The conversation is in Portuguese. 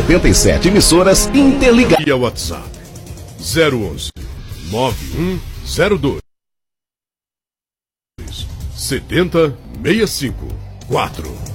77 emissoras interligadas. E a WhatsApp 011 9102 7065 4.